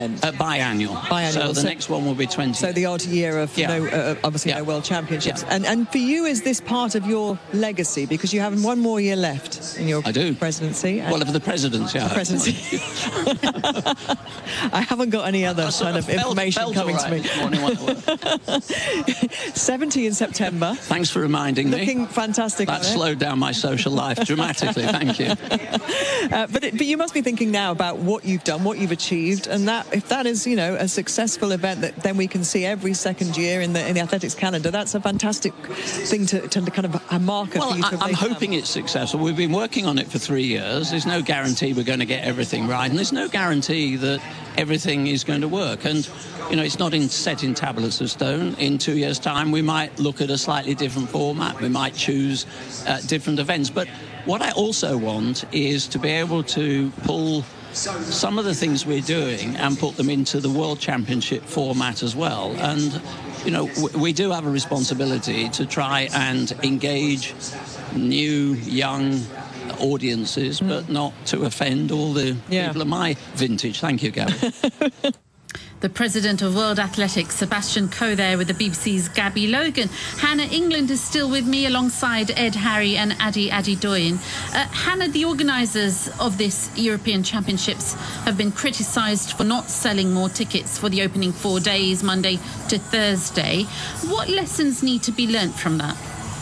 Biannual. So the next one will be 20. So the odd year of obviously no World Championships. And for you, is this part of your legacy? Because you have one more year left in your presidency. Well, of the presidency, I haven't got any other kind of information coming to me. 70 in September. Thanks for reminding me. Looking fantastic. That slowed down my social life dramatically. Thank you. But you must be thinking now about what you've done, what you've achieved, and that if that is, you know, a successful event that then we can see every second year in the athletics calendar, that's a fantastic thing to kind of a marker for you to I'm hoping it's successful. We've been working on it for 3 years. There's no guarantee we're going to get everything right, and there's no guarantee that everything is going to work. And, you know, it's not set in tablets of stone. In 2 years' time, we might look at a slightly different format. We might choose different events. But what I also want is to be able to pull some of the things we're doing and put them into the World Championship format as well. And, you know, we do have a responsibility to try and engage new, young audiences, but not to offend all the people of my vintage. Thank you, Gabby. The president of World Athletics, Sebastian Coe, there with the BBC's Gabby Logan. Hannah, England is still with me alongside Ed, Harry and Adi Doyen. Hannah, the organisers of this European Championships have been criticised for not selling more tickets for the opening 4 days, Monday to Thursday. What lessons need to be learnt from that?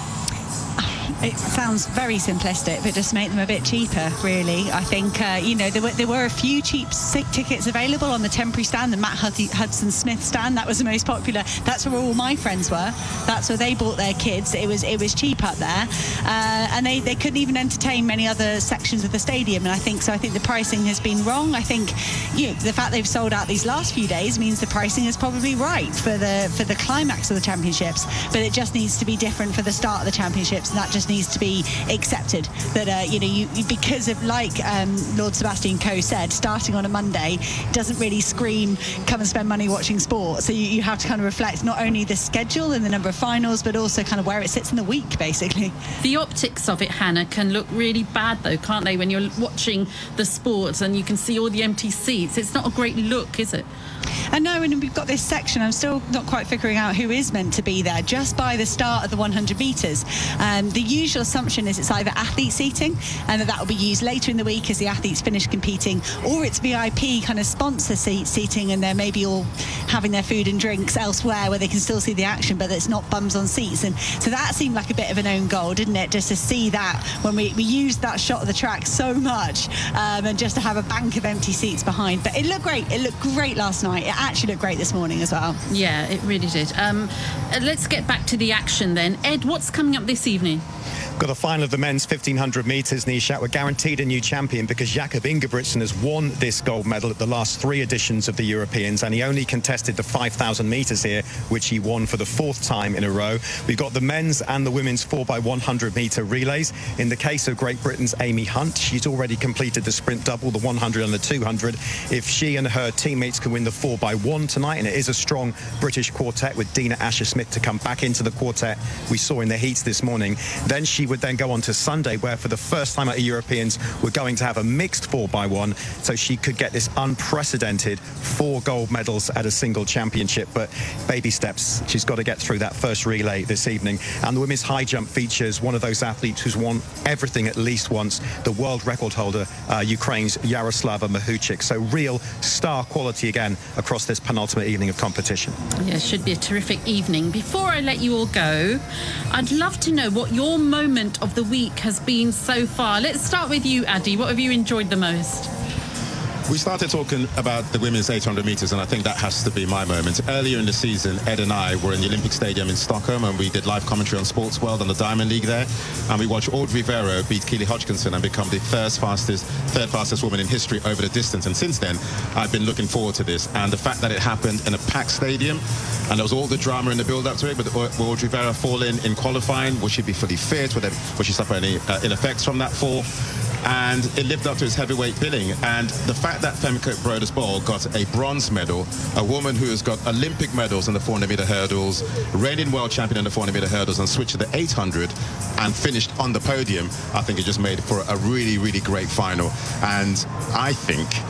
It sounds very simplistic, but just make them a bit cheaper, really. I think, you know, there were a few cheap tickets available on the temporary stand, the Matt Hudson Smith stand. That was the most popular. That's where all my friends were. That's where they brought their kids. It was cheap up there. And they couldn't even entertain many other sections of the stadium. And I think the pricing has been wrong. I think, you know, the fact they've sold out these last few days means the pricing is probably right for the climax of the championships. But it just needs to be different for the start of the championships, and that just needs to be accepted. That you know, you because of, like Lord Sebastian Coe said, starting on a Monday doesn't really scream come and spend money watching sport. So you have to kind of reflect not only the schedule and the number of finals, but also kind of where it sits in the week, basically. The optics of it, Hannah, can look really bad though, can't they, when you're watching the sports and you can see all the empty seats? It's not a great look, is it? I know, and we've got this section. I'm still not quite figuring out who is meant to be there just by the start of the 100 metres. The usual assumption is it's either athlete seating, and that will be used later in the week as the athletes finish competing, or it's VIP kind of sponsor seating, and they're maybe all having their food and drinks elsewhere where they can still see the action, but it's not bums on seats. And so that seemed like a bit of an own goal, didn't it? Just to see that when we used that shot of the track so much, and just to have a bank of empty seats behind. But it looked great. It looked great last night. It actually looked great this morning as well. Yeah, it really did. Let's get back to the action then. Ed, what's coming up this evening? Got a final of the men's 1500 metres, Nishat. We're guaranteed a new champion because Jakob Ingebrigtsen has won this gold medal at the last 3 editions of the Europeans, and he only contested the 5,000 metres here, which he won for the 4th time in a row. We've got the men's and the women's 4x100 metre relays. In the case of Great Britain's Amy Hunt, she's already completed the sprint double, the 100 and the 200. If she and her teammates can win the 4x1 tonight, and it is a strong British quartet with Dina Asher-Smith to come back into the quartet we saw in the heats this morning, then she would then go on to Sunday, where for the first time at the Europeans we're going to have a mixed 4x1, so she could get this unprecedented 4 gold medals at a single championship. But baby steps, she's got to get through that first relay this evening. And the women's high jump features one of those athletes who's won everything at least once, the world record holder, Ukraine's Yaroslava Mahuchik. So real star quality again across this penultimate evening of competition. Yeah, it should be a terrific evening. Before I let you all go, I'd love to know what your moment of the week has been so far. Let's start with you, Adi. What have you enjoyed the most? We started talking about the women's 800 metres, and I think that has to be my moment. Earlier in the season, Ed and I were in the Olympic Stadium in Stockholm, and we did live commentary on Sports World on the Diamond League there, and we watched Aude Rivera beat Keely Hodgkinson and become the third fastest woman in history over the distance. And since then, I've been looking forward to this, and the fact that it happened in a packed stadium, and there was all the drama in the build-up to it, but will Aude Rivera fall in qualifying? Will she be fully fit? Will she suffer any ill effects from that fall? And it lived up to its heavyweight billing. And the fact that Femke Broders-Bol got a bronze medal, a woman who has got Olympic medals in the 400-meter hurdles, reigning world champion in the 400-meter hurdles, and switched to the 800 and finished on the podium, I think it just made for a really, really great final. And I think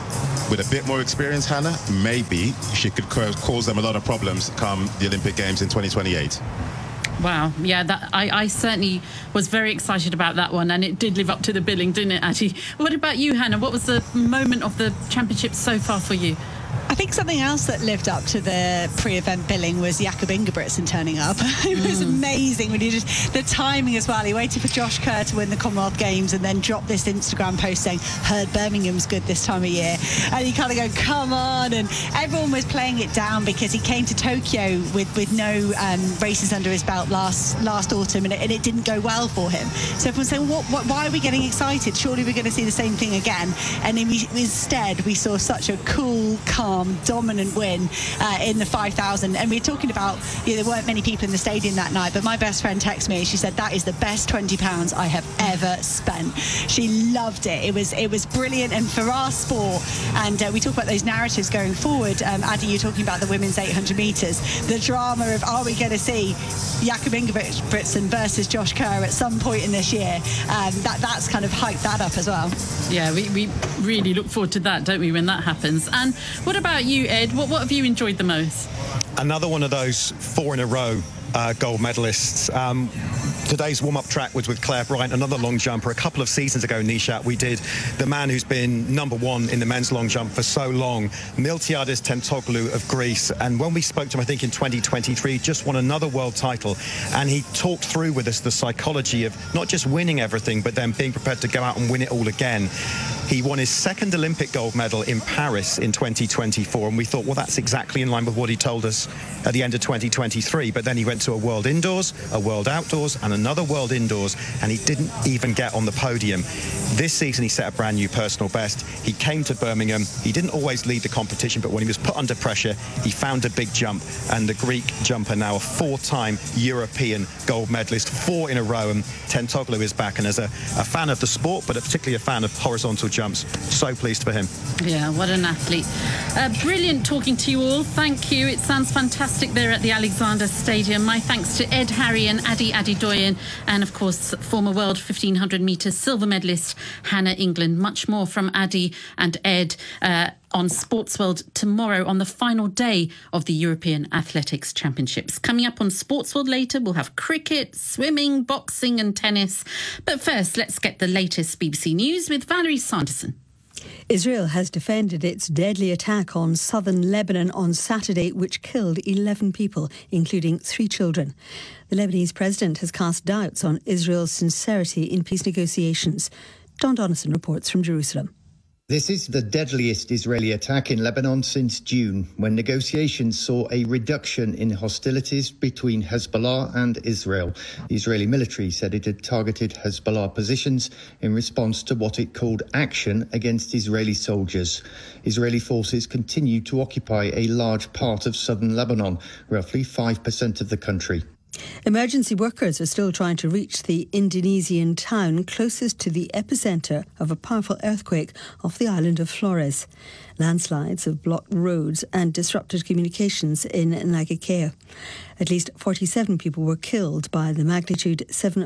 with a bit more experience, Hannah, maybe she could cause them a lot of problems come the Olympic Games in 2028. Wow, yeah, that I certainly was very excited about that one, and it did live up to the billing, didn't it, Addie? What about you, Hannah? What was the moment of the championship so far for you? I think something else that lived up to the pre-event billing was Jakob Ingebrigtsen turning up. It was amazing when the timing as well. He waited for Josh Kerr to win the Commonwealth Games and then dropped this Instagram post saying, heard Birmingham's good this time of year. And he kind of go, come on. And everyone was playing it down because he came to Tokyo with no races under his belt last autumn, and it didn't go well for him. So everyone's saying, why are we getting excited? Surely we're going to see the same thing again. And instead, we saw such a cool, calm, dominant win in the 5,000. And we're talking about, there weren't many people in the stadium that night, but my best friend texted me. She said, that is the best £20 I have ever spent. She loved it. It was brilliant. And for our sport, and we talk about those narratives going forward, Addie, you're talking about the women's 800 metres, the drama of, are we going to see Jakob Ingebrigtsen versus Josh Kerr at some point in this year? That's kind of hyped that up as well. Yeah, we really look forward to that, don't we, when that happens. And what about you, Ed? What have you enjoyed the most? Another one of those 4 in a row gold medalists. Today's warm-up track was with Claire Bryant, another long jumper. A couple of seasons ago, Nishat, we did the man who's been #1 in the men's long jump for so long, Miltiadis Tentoglou of Greece. And when we spoke to him, I think in 2023, just won another world title. And he talked through with us the psychology of not just winning everything, but then being prepared to go out and win it all again. He won his 2nd Olympic gold medal in Paris in 2024, and we thought, well, that's exactly in line with what he told us at the end of 2023. But then he went to a World Indoors, a World Outdoors, and another World Indoors, and he didn't even get on the podium. This season, he set a brand new personal best. He came to Birmingham. He didn't always lead the competition, but when he was put under pressure, he found a big jump, and the Greek jumper now a 4-time European gold medalist, 4 in a row, and Tentoglou is back. And as a fan of the sport, but particularly a fan of horizontal jumps, so pleased for him. Yeah, what an athlete. Brilliant talking to you all. Thank you. It sounds fantastic there at the Alexander Stadium. My thanks to Ed Harry and Adi Adedoyin, and of course former world 1500 metres silver medalist Hannah England. Much more from Adi and Ed on Sportsworld tomorrow on the final day of the European Athletics Championships. Coming up on Sportsworld later, we'll have cricket, swimming, boxing and tennis. But first, let's get the latest BBC News with Valerie Sanderson. Israel has defended its deadly attack on southern Lebanon on Saturday, which killed 11 people, including 3 children. The Lebanese president has cast doubts on Israel's sincerity in peace negotiations. Don Donaldson reports from Jerusalem. This is the deadliest Israeli attack in Lebanon since June, when negotiations saw a reduction in hostilities between Hezbollah and Israel. The Israeli military said it had targeted Hezbollah positions in response to what it called action against Israeli soldiers. Israeli forces continue to occupy a large part of southern Lebanon, roughly 5% of the country. Emergency workers are still trying to reach the Indonesian town closest to the epicentre of a powerful earthquake off the island of Flores. Landslides have blocked roads and disrupted communications in Nagakea. At least 47 people were killed by the magnitude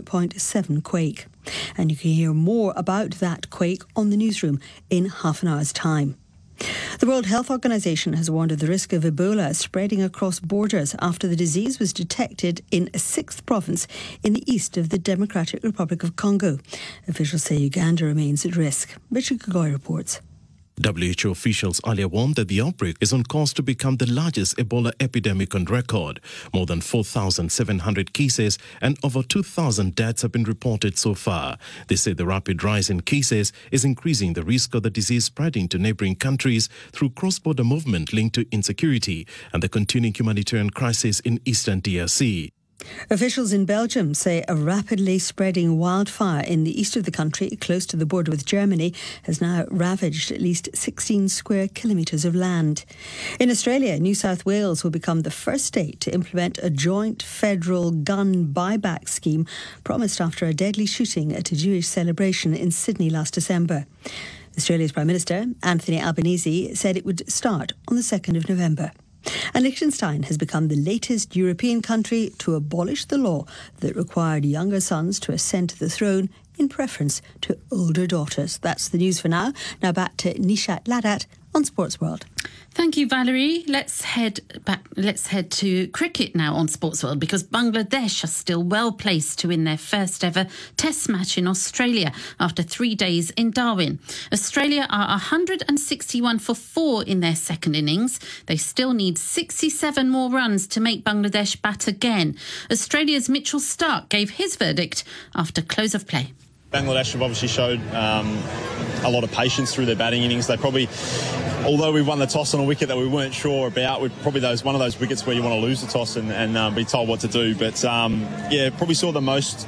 7.7 quake. And you can hear more about that quake on the newsroom in half an hour's time. The World Health Organization has warned of the risk of Ebola spreading across borders after the disease was detected in a 6th province in the east of the Democratic Republic of Congo. Officials say Uganda remains at risk. Richard Gogoy reports. WHO officials earlier warned that the outbreak is on course to become the largest Ebola epidemic on record. More than 4,700 cases and over 2,000 deaths have been reported so far. They say the rapid rise in cases is increasing the risk of the disease spreading to neighbouring countries through cross-border movement linked to insecurity and the continuing humanitarian crisis in eastern DRC. Officials in Belgium say a rapidly spreading wildfire in the east of the country, close to the border with Germany, has now ravaged at least 16 square kilometres of land. In Australia, New South Wales will become the first state to implement a joint federal gun buyback scheme promised after a deadly shooting at a Jewish celebration in Sydney last December. Australia's Prime Minister, Anthony Albanese, said it would start on the 2nd of November. And Liechtenstein has become the latest European country to abolish the law that required younger sons to ascend to the throne in preference to older daughters. That's the news for now. Now back to Nishat Ladat on Sports World. Thank you, Valerie. Let's head to cricket now on Sports World, because Bangladesh are still well placed to win their first ever Test match in Australia after 3 days in Darwin. Australia are 161 for 4 in their second innings. They still need 67 more runs to make Bangladesh bat again. Australia's Mitchell Starc gave his verdict after close of play. Bangladesh have obviously showed a lot of patience through their batting innings. They probably, although we won the toss on a wicket that we weren't sure about, we're probably one of those wickets where you want to lose the toss and be told what to do. But probably saw the most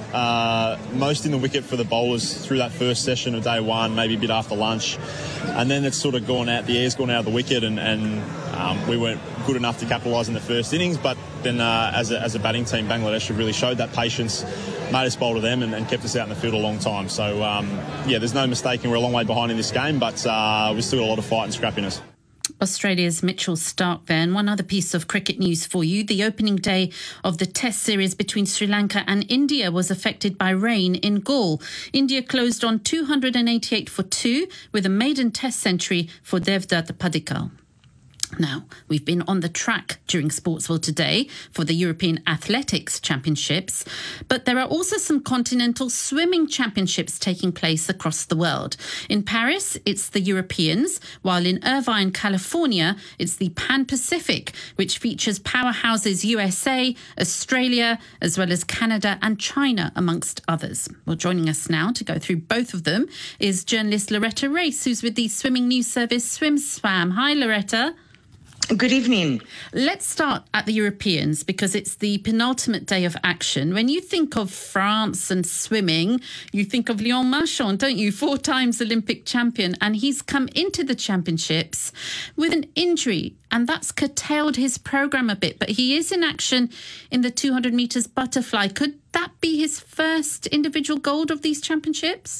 in the wicket for the bowlers through that first session of day one, maybe a bit after lunch, and then it's sort of gone out. The air's gone out of the wicket, and we weren't good enough to capitalise in the first innings. But then, as a batting team, Bangladesh have really showed that patience, made us bowl to them, and kept us out in the field a long time. So there's no mistaking we're a long way behind in this game, but we've still got a lot of fight and scrappiness. Australia's Mitchell Starc there. And one other piece of cricket news for you. The opening day of the Test series between Sri Lanka and India was affected by rain in Galle. India closed on 288 for 2 with a maiden Test century for Devdutt Padikkal. Now, we've been on the track during Sportsworld today for the European Athletics Championships, but there are also some continental swimming championships taking place across the world. In Paris, it's the Europeans, while in Irvine, California, it's the Pan-Pacific, which features powerhouses USA, Australia, as well as Canada and China, amongst others. Well, joining us now to go through both of them is journalist Loretta Race, who's with the swimming news service SwimSwam. Hi, Loretta. Good evening. Let's start at the Europeans, because it's the penultimate day of action. When you think of France and swimming, you think of Léon Marchand, don't you? 4 times Olympic champion. And he's come into the championships with an injury, and that's curtailed his programme a bit. But he is in action in the 200 metres butterfly. Could that be his first individual gold of these championships?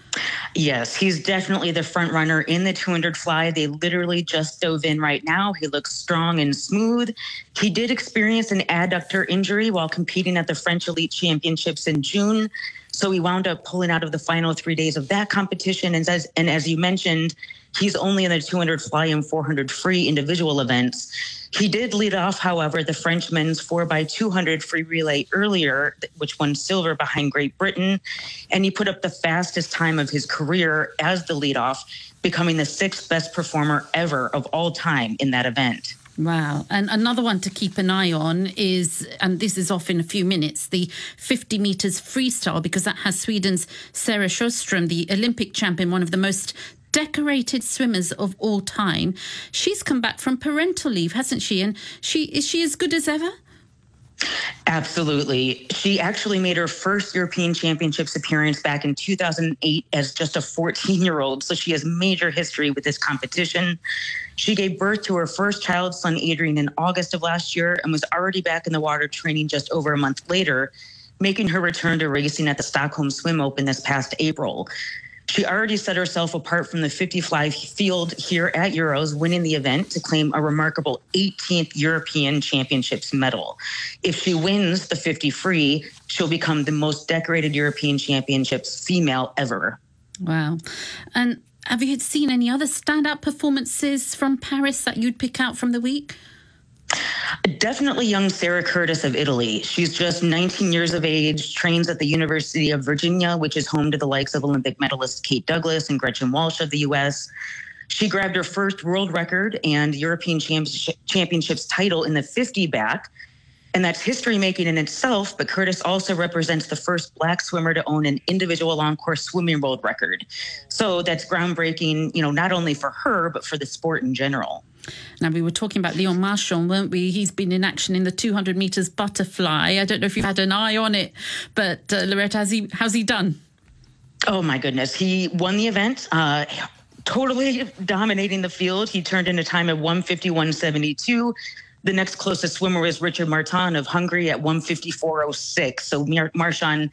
Yes, he's definitely the front runner in the 200 fly. They literally just dove in right now. He looks strong and smooth. He did experience an adductor injury while competing at the French Elite Championships in June. So he wound up pulling out of the final 3 days of that competition. And as you mentioned, he's only in the 200 fly and 400 free individual events. He did lead off, however, the French men's 4x200 free relay earlier, which won silver behind Great Britain. And he put up the fastest time of his career as the leadoff, becoming the 6th best performer ever of all time in that event. Wow. And another one to keep an eye on is, and this is off in a few minutes, the 50 metres freestyle, because that has Sweden's Sarah Sjöström, the Olympic champion, one of the most decorated swimmers of all time. She's come back from parental leave, hasn't she? And is she as good as ever? Absolutely. She actually made her first European Championships appearance back in 2008 as just a 14-year-old. So she has major history with this competition. She gave birth to her first child, son Adrian, in August of last year and was already back in the water training just over a month later, making her return to racing at the Stockholm Swim Open this past April. She already set herself apart from the 50 fly field here at Euros, winning the event to claim a remarkable 18th European Championships medal. If she wins the 50 free, she'll become the most decorated European Championships female ever. Wow. And have you seen any other standout performances from Paris that you'd pick out from the week? Definitely young Sarah Curtis of Italy. She's just 19 years of age, trains at the University of Virginia, which is home to the likes of Olympic medalists Kate Douglas and Gretchen Walsh of the U.S. She grabbed her first world record and European Championships title in the 50 back, and that's history-making in itself, but Curtis also represents the first Black swimmer to own an individual on-course swimming world record. So that's groundbreaking, not only for her, but for the sport in general. Now, we were talking about Léon Marchand, weren't we? He's been in action in the 200 metres butterfly. I don't know if you've had an eye on it, but Loretta, how's he done? Oh, my goodness. He won the event, totally dominating the field. He turned in a time at 1:51.72. The next closest swimmer was Richard Martin of Hungary at 1:54.06. So Marchand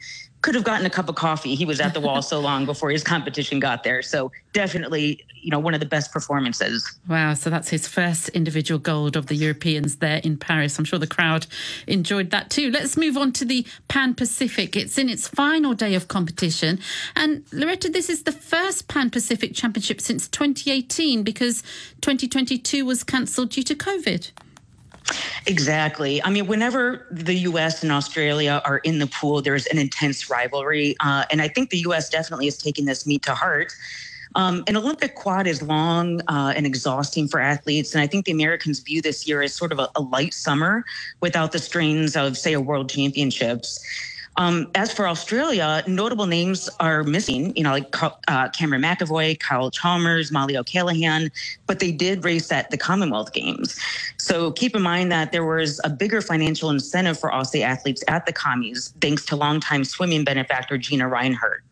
could have gotten a cup of coffee. He was at the wall so long before his competition got there. So definitely, one of the best performances. Wow. So that's his first individual gold of the Europeans there in Paris. I'm sure the crowd enjoyed that too. Let's move on to the Pan Pacific. It's in its final day of competition. And Loretta, this is the first Pan Pacific Championship since 2018 because 2022 was cancelled due to COVID. Exactly. I mean, whenever the U.S. and Australia are in the pool, there's an intense rivalry. And I think the U.S. definitely is taking this meet to heart. An Olympic quad is long and exhausting for athletes. And I think the Americans view this year as sort of a light summer without the strains of, say, a world championships. As for Australia, notable names are missing, like Cameron McAvoy, Kyle Chalmers, Molly O'Callaghan, but they did race at the Commonwealth Games. So keep in mind that there was a bigger financial incentive for Aussie athletes at the Commies, thanks to longtime swimming benefactor Gina Reinhardt.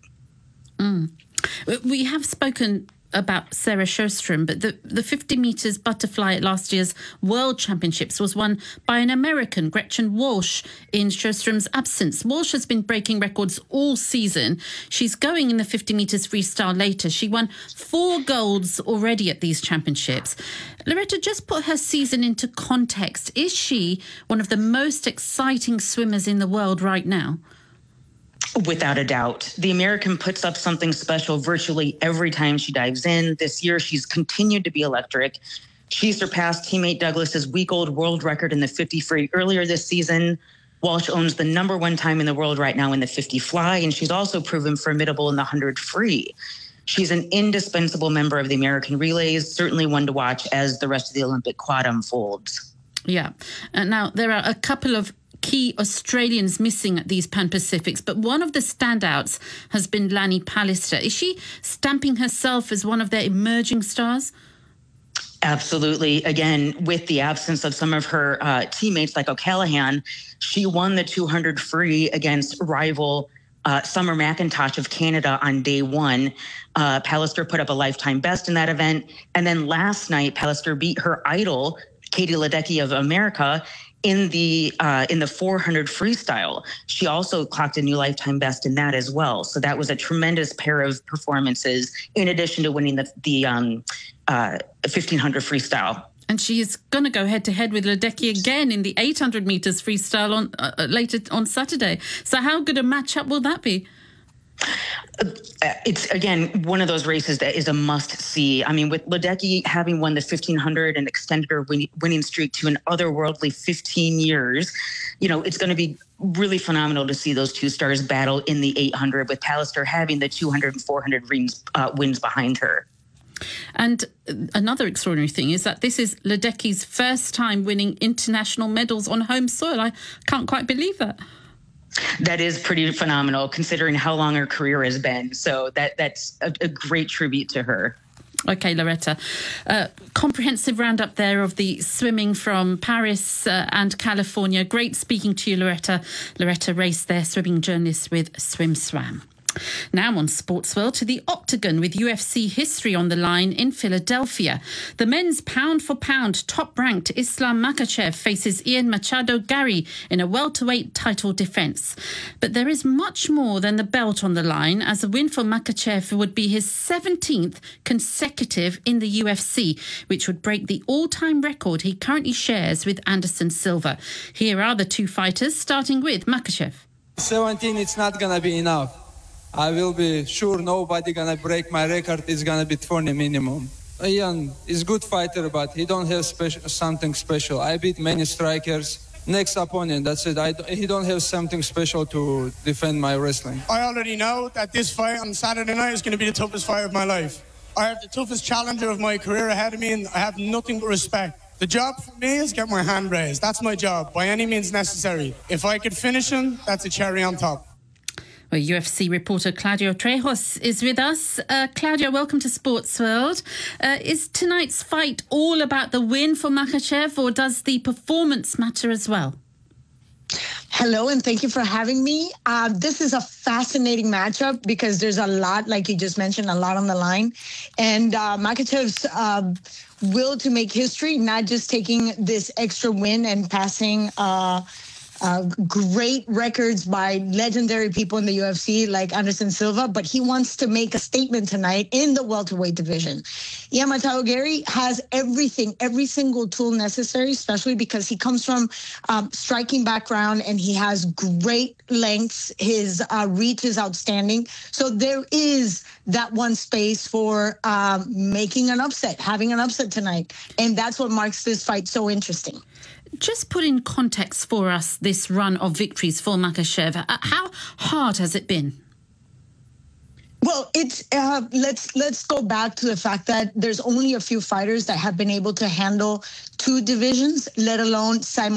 We have spoken about Sarah Sjöström, but the 50 metres butterfly at last year's World Championships was won by an American, Gretchen Walsh, in Sjöström's absence. Walsh has been breaking records all season. She's going in the 50 metres freestyle later. She won 4 golds already at these championships. Loretta, just put her season into context. Is she one of the most exciting swimmers in the world right now? Without a doubt. The American puts up something special virtually every time she dives in. This year, she's continued to be electric. She surpassed teammate Douglas's week-old world record in the 50 free earlier this season. Walsh owns the #1 time in the world right now in the 50 fly, and she's also proven formidable in the 100 free. She's an indispensable member of the American relays, certainly one to watch as the rest of the Olympic quad unfolds. Yeah. Now, there are a couple of key Australians missing at these Pan Pacifics, but one of the standouts has been Lanny Pallister. Is she stamping herself as one of their emerging stars? Absolutely. Again, with the absence of some of her teammates like O'Callaghan, she won the 200 free against rival Summer McIntosh of Canada on day 1. Pallister put up a lifetime best in that event. And then last night, Pallister beat her idol, Katie Ledecky of America, in the 400 freestyle. She also clocked a new lifetime best in that as well. So that was a tremendous pair of performances in addition to winning the 1500 freestyle. And she is going to go head-to-head with Ledecky again in the 800 metres freestyle later on Saturday. So how good a matchup will that be? It's, again, one of those races that is a must-see. I mean, with Ledecky having won the 1500 and extended her winning streak to an otherworldly 15 years, it's going to be really phenomenal to see those two stars battle in the 800, with Pallister having the 200 and 400 wins behind her. And another extraordinary thing is that this is Ledecky's first time winning international medals on home soil. I can't quite believe that. That is pretty phenomenal, considering how long her career has been. So that's a great tribute to her. OK, Loretta. Comprehensive roundup there of the swimming from Paris and California. Great speaking to you, Loretta. Loretta Race there, swimming journalist with SwimSwam. Now on Sportsworld to the Octagon with UFC history on the line in Philadelphia. The men's pound-for-pound top-ranked Islam Makhachev faces Ian Machado Garry in a welterweight title defence. But there is much more than the belt on the line, as a win for Makhachev would be his 17th consecutive in the UFC, which would break the all-time record he currently shares with Anderson Silva. Here are the two fighters, starting with Makhachev. 17, it's not going to be enough. I will be sure nobody gonna break my record. It's gonna be 20 minimum. Ian is good fighter, but he don't have something special. I beat many strikers. Next opponent, that's it. He don't have something special to defend my wrestling. I already know that this fight on Saturday night is going to be the toughest fight of my life. I have the toughest challenger of my career ahead of me, and I have nothing but respect. The job for me is get my hand raised. That's my job, by any means necessary. If I could finish him, that's a cherry on top. Well, UFC reporter Claudio Trejos is with us. Claudio, welcome to Sportsworld. Is tonight's fight all about the win for Makhachev, or does the performance matter as well? Hello, and thank you for having me. This is a fascinating matchup because there's a lot, like you just mentioned, a lot on the line. And Makhachev's will to make history, not just taking this extra win and passing great records by legendary people in the UFC like Anderson Silva, but he wants to make a statement tonight in the welterweight division. Ian Matai Ugarte has everything, every single tool necessary, especially because he comes from striking background and he has great lengths. His reach is outstanding. So there is that one space for making an upset, having an upset tonight. And that's what makes this fight so interesting. Just put in context for us this run of victories for Makhachev. How hard has it been? Well, it's let's go back to the fact that there's only a few fighters that have been able to handle two divisions, let alone simultaneously.